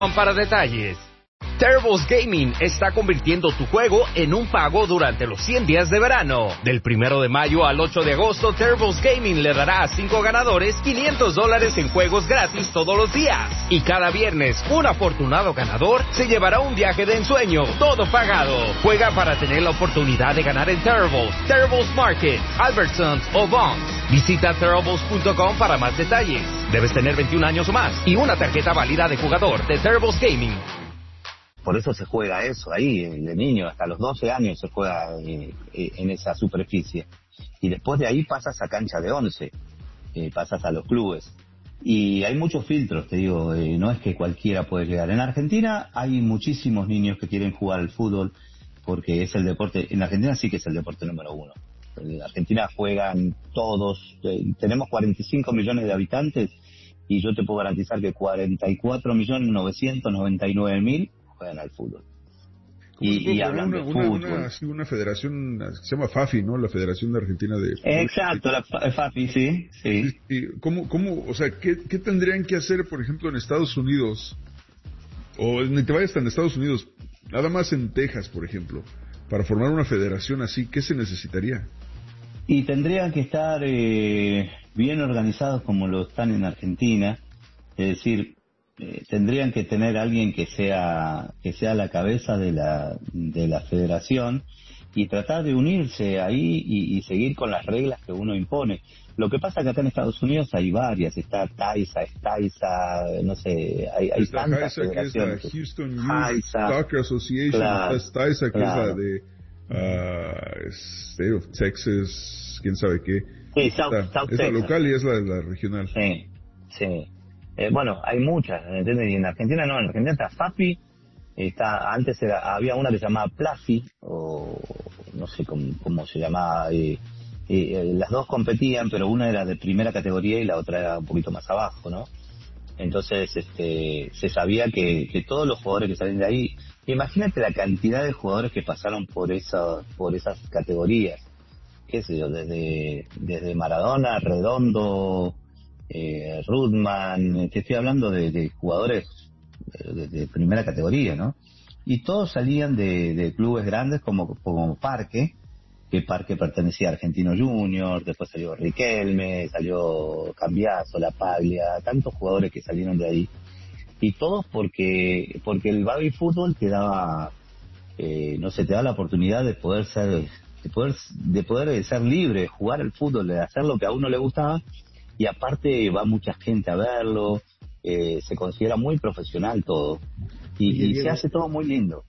Para detalles. Terribles Gaming está convirtiendo tu juego en un pago durante los 100 días de verano. Del 1 de mayo al 8 de agosto, Terribles Gaming le dará a 5 ganadores $500 en juegos gratis todos los días. Y cada viernes, un afortunado ganador se llevará un viaje de ensueño, todo pagado. Juega para tener la oportunidad de ganar en Terribles Market, Albertsons o Vons. Visita Terribles.com para más detalles. Debes tener 21 años o más y una tarjeta válida de jugador de Terribles Gaming. Por eso se juega eso ahí, de niño, hasta los 12 años se juega en esa superficie. Y después de ahí pasas a cancha de 11, pasas a los clubes. Y hay muchos filtros, te digo, no es que cualquiera puede llegar. En Argentina hay muchísimos niños que quieren jugar al fútbol porque es el deporte, en Argentina sí que es el deporte número 1. En Argentina juegan todos, tenemos 45 millones de habitantes y yo te puedo garantizar que 44.999.000 juegan al fútbol. Y hablan de fútbol. Una federación, se llama FAFI, ¿no? La Federación de Argentina de Fútbol. Exacto, la FAFI, sí. ¿Y cómo, o sea, qué tendrían que hacer, por ejemplo, en Estados Unidos? O ni te vayas tan Estados Unidos, nada más en Texas, por ejemplo, para formar una federación así, ¿qué se necesitaría? Y tendrían que estar bien organizados como lo están en Argentina, es decir, tendrían que tener alguien que sea la cabeza de la federación y tratar de unirse ahí y seguir con las reglas que uno impone. Lo que pasa que acá en Estados Unidos hay varias, está TAISA, no sé, hay tantas federaciones. Que es la Houston Youth Soccer Association, claro, está TAISA, que es la de State of Texas, quién sabe qué. Sí, South es la local y es la regional. Sí. Bueno, hay muchas, ¿entiendes? Y en Argentina no, en Argentina está FAPI, había una que se llamaba PLAFI, o no sé cómo se llamaba, las dos competían, pero una era de primera categoría y la otra era un poquito más abajo, ¿no? Entonces, se sabía que todos los jugadores que salen de ahí, imagínate la cantidad de jugadores que pasaron por esas categorías, qué sé yo, desde Maradona, Redondo, Rudman, te estoy hablando de jugadores de primera categoría, ¿no? Y todos salían de clubes grandes como Parque, que Parque pertenecía a Argentino Junior, después salió Riquelme, salió Cambiaso, La Paglia, tantos jugadores que salieron de ahí. Y todos porque el baby fútbol te daba, te da la oportunidad de poder ser libre, jugar al fútbol, de hacer lo que a uno le gustaba. Y aparte va mucha gente a verlo, se considera muy profesional todo, y se hace todo muy lindo.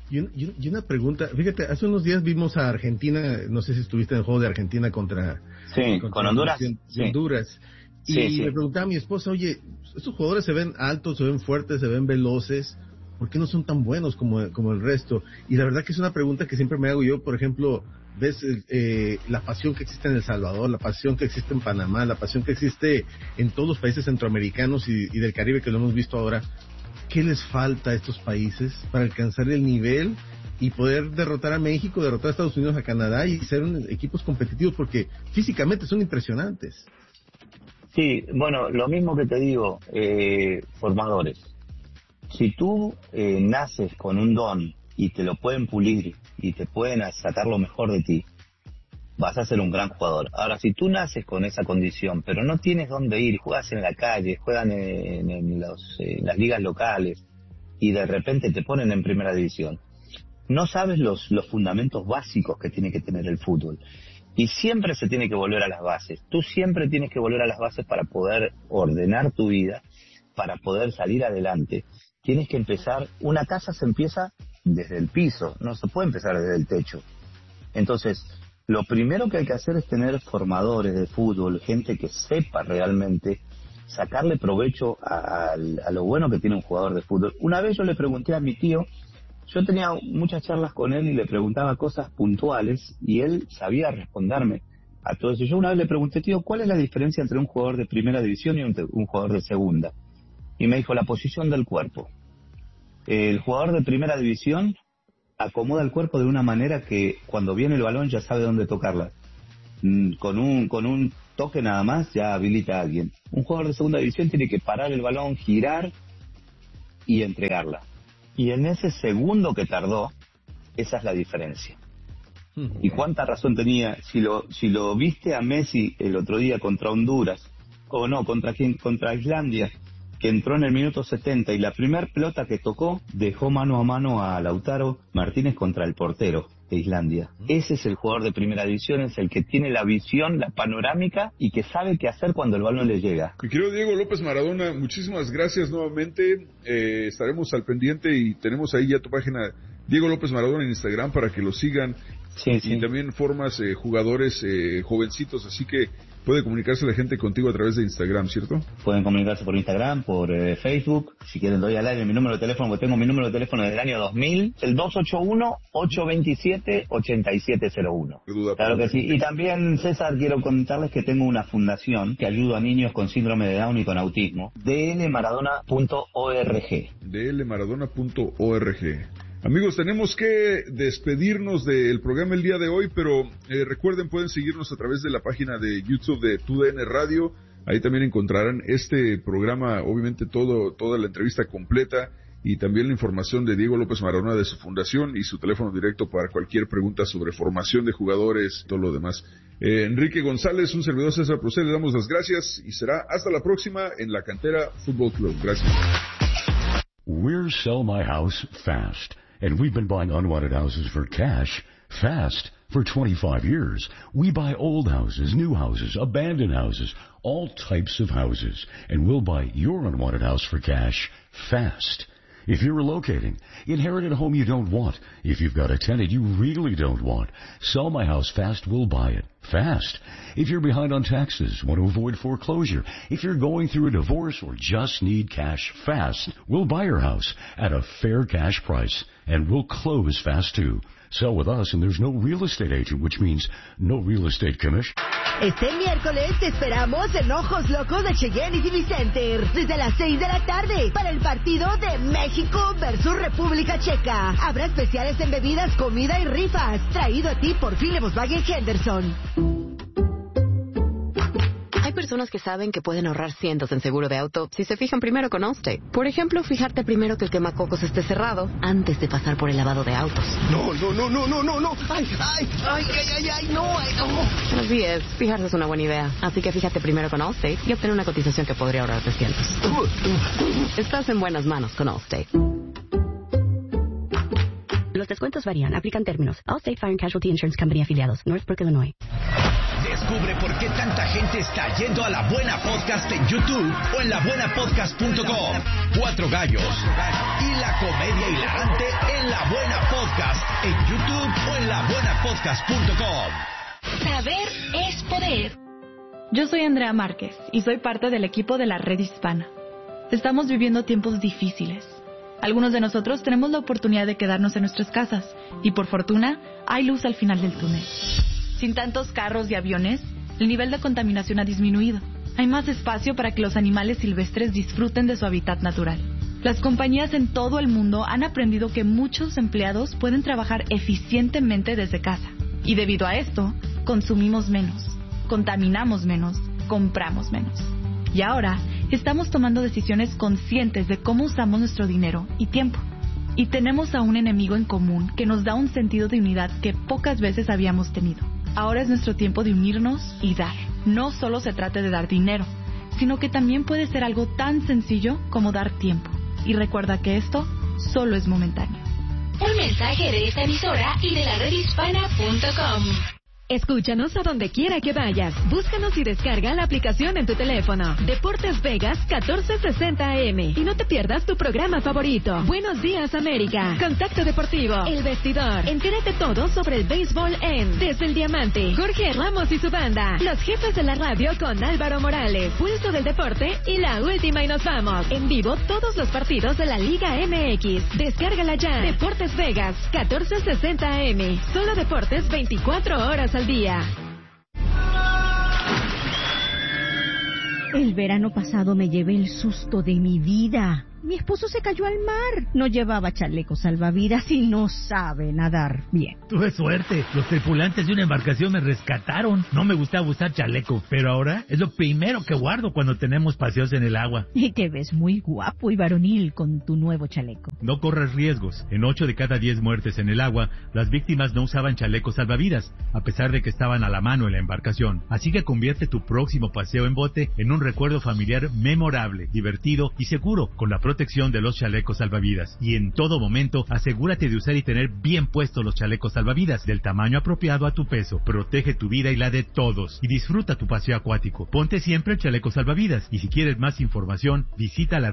Y una pregunta, fíjate, hace unos días vimos a Argentina, no sé si estuviste en el juego de Argentina contra Honduras. Honduras. Y me preguntaba a mi esposa, oye, estos jugadores se ven altos, se ven fuertes, se ven veloces, ¿por qué no son tan buenos como el resto? Y la verdad que es una pregunta que siempre me hago yo. Por ejemplo, ves la pasión que existe en El Salvador, la pasión que existe en Panamá, la pasión que existe en todos los países centroamericanos y del Caribe, que lo hemos visto ahora. ¿Qué les falta a estos países para alcanzar el nivel y poder derrotar a México, derrotar a Estados Unidos, a Canadá y ser equipos competitivos? Porque físicamente son impresionantes. Sí, bueno, lo mismo que te digo, formadores. Si tú naces con un don y te lo pueden pulir y te pueden sacar lo mejor de ti, vas a ser un gran jugador. Ahora, si tú naces con esa condición, pero no tienes dónde ir, juegas en la calle, juegan en las ligas locales y de repente te ponen en primera división, no sabes los fundamentos básicos que tiene que tener el fútbol. Y siempre se tiene que volver a las bases. Tú siempre tienes que volver a las bases para poder ordenar tu vida, para poder salir adelante. Tienes que empezar, una casa se empieza desde el piso, no se puede empezar desde el techo. Entonces, lo primero que hay que hacer es tener formadores de fútbol, gente que sepa realmente sacarle provecho a lo bueno que tiene un jugador de fútbol. Una vez yo le pregunté a mi tío, yo tenía muchas charlas con él y le preguntaba cosas puntuales y él sabía responderme a todo eso. Yo una vez le pregunté, tío, ¿cuál es la diferencia entre un jugador de primera división y un jugador de segunda? Y me dijo, la posición del cuerpo. El jugador de primera división acomoda el cuerpo de una manera que cuando viene el balón ya sabe dónde tocarla. Con un toque nada más ya habilita a alguien. Un jugador de segunda división tiene que parar el balón, girar y entregarla. Y en ese segundo que tardó, esa es la diferencia. Y cuánta razón tenía. Si lo viste a Messi el otro día contra Honduras, o no, contra Islandia, que entró en el minuto 70 y la primer pelota que tocó dejó mano a mano a Lautaro Martínez contra el portero de Islandia. Ese es el jugador de primera división, es el que tiene la visión, la panorámica y que sabe qué hacer cuando el balón le llega. Mi querido Diego López Maradona, muchísimas gracias nuevamente. Estaremos al pendiente y tenemos ahí ya tu página Diego López Maradona en Instagram para que lo sigan. Sí. Y también formas jugadores jovencitos, así que puede comunicarse la gente contigo a través de Instagram, ¿cierto? Pueden comunicarse por Instagram, por Facebook. Si quieren doy al aire mi número de teléfono, porque tengo mi número de teléfono desde el año 2000, el 281-827-8701. Claro que sí. Y también, César, quiero contarles que tengo una fundación que ayuda a niños con síndrome de Down y con autismo, dlmaradona.org. dlmaradona.org. Amigos, tenemos que despedirnos del programa el día de hoy, pero recuerden, pueden seguirnos a través de la página de YouTube de TUDN Radio. Ahí también encontrarán este programa, obviamente toda la entrevista completa y también la información de Diego López Maradona de su fundación y su teléfono directo para cualquier pregunta sobre formación de jugadores y todo lo demás. Enrique González, un servidor César Procel, le damos las gracias y será hasta la próxima en La Cantera Fútbol Club. Gracias. We're Sell My House Fast. And we've been buying unwanted houses for cash, fast, for 25 years. We buy old houses, new houses, abandoned houses, all types of houses. And we'll buy your unwanted house for cash, fast. If you're relocating, inherited a home you don't want. If you've got a tenant you really don't want, Sell My House Fast will buy it. Fast. If you're behind on taxes, want to avoid foreclosure, if you're going through a divorce or just need cash fast, we'll buy your house at a fair cash price. And we'll close fast too. Sell with us and there's no real estate agent, which means no real estate commission. Este miércoles te esperamos en Ojos Locos de Cheyenne y Civic Center desde las 6 de la tarde para el partido de México versus República Checa. Habrá especiales en bebidas, comida y rifas. Traído a ti por Philip Volkswagen Henderson. Hay personas que saben que pueden ahorrar cientos en seguro de auto si se fijan primero con Allstate. Por ejemplo, fijarte primero que el quemacocos esté cerrado antes de pasar por el lavado de autos. No. Ay, no. Así es, fijarse es una buena idea. Así que fíjate primero con Allstate y obtener una cotización que podría ahorrarte cientos. Estás en buenas manos con Allstate. Los descuentos varían. Aplican términos. Allstate Fire and Casualty Insurance Company afiliados. Northbrook, Illinois. Descubre por qué tanta gente está yendo a La Buena Podcast en YouTube o en labuenapodcast.com. 4 gallos y la comedia hilarante en La Buena Podcast en YouTube o en labuenapodcast.com. Saber es poder. Yo soy Andrea Márquez y soy parte del equipo de la Red Hispana. Estamos viviendo tiempos difíciles. Algunos de nosotros tenemos la oportunidad de quedarnos en nuestras casas y por fortuna hay luz al final del túnel. Sin tantos carros y aviones, el nivel de contaminación ha disminuido. Hay más espacio para que los animales silvestres disfruten de su hábitat natural. Las compañías en todo el mundo han aprendido que muchos empleados pueden trabajar eficientemente desde casa. Y debido a esto, consumimos menos, contaminamos menos, compramos menos. Y ahora, estamos tomando decisiones conscientes de cómo usamos nuestro dinero y tiempo. Y tenemos a un enemigo en común que nos da un sentido de unidad que pocas veces habíamos tenido. Ahora es nuestro tiempo de unirnos y dar. No solo se trata de dar dinero, sino que también puede ser algo tan sencillo como dar tiempo. Y recuerda que esto solo es momentáneo. Un mensaje de esta emisora y de la redhispana.com. Escúchanos a donde quiera que vayas. Búscanos y descarga la aplicación en tu teléfono. Deportes Vegas 1460 AM. Y no te pierdas tu programa favorito. Buenos Días América. Contacto Deportivo. El Vestidor. Entérate todo sobre el béisbol en Desde el Diamante. Jorge Ramos y su banda. Los Jefes de la Radio con Álvaro Morales. Pulso del Deporte y La Última y Nos Vamos. En vivo todos los partidos de la Liga MX. Descárgala ya. Deportes Vegas 1460 AM. Solo deportes 24 horas al día. El verano pasado me llevé el susto de mi vida. Mi esposo se cayó al mar. No llevaba chaleco salvavidas y no sabe nadar bien. Tuve suerte. Los tripulantes de una embarcación me rescataron. No me gustaba usar chaleco, pero ahora es lo primero que guardo cuando tenemos paseos en el agua. Y te ves muy guapo y varonil con tu nuevo chaleco. No corras riesgos. En 8 de cada 10 muertes en el agua, las víctimas no usaban chalecos salvavidas, a pesar de que estaban a la mano en la embarcación. Así que convierte tu próximo paseo en bote en un recuerdo familiar memorable, divertido y seguro, con la protección de los chalecos salvavidas. Y en todo momento, asegúrate de usar y tener bien puestos los chalecos salvavidas, del tamaño apropiado a tu peso. Protege tu vida y la de todos. Y disfruta tu paseo acuático. Ponte siempre el chaleco salvavidas. Y si quieres más información, visita la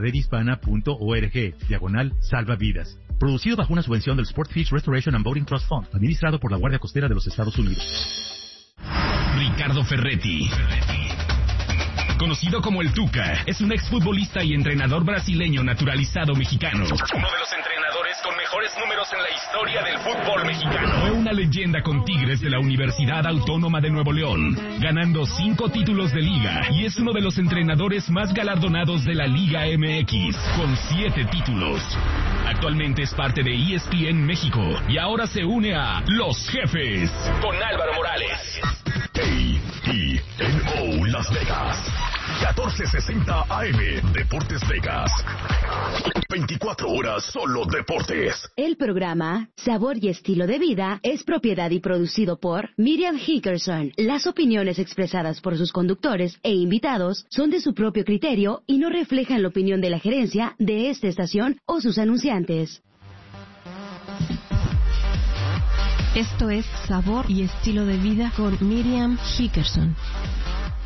redhispana.org/salvavidas. Producido bajo una subvención del Sport Fish Restoration and Boating Trust Fund, administrado por la Guardia Costera de los Estados Unidos. Ricardo Ferretti, conocido como el Tuca, es un exfutbolista y entrenador brasileño naturalizado mexicano. Uno de los entrenadores con mejores números en la historia del fútbol mexicano. Fue una leyenda con Tigres de la Universidad Autónoma de Nuevo León, ganando 5 títulos de liga, y es uno de los entrenadores más galardonados de la Liga MX, con 7 títulos. Actualmente es parte de ESPN México y ahora se une a Los Jefes con Álvaro Morales. KENO Las Vegas, 1460 AM, Deportes Vegas. 24 horas solo deportes. El programa Sabor y Estilo de Vida es propiedad y producido por Miriam Hickerson. Las opiniones expresadas por sus conductores e invitados son de su propio criterio y no reflejan la opinión de la gerencia de esta estación o sus anunciantes. Esto es Sabor y Estilo de Vida con Miriam Hickerson.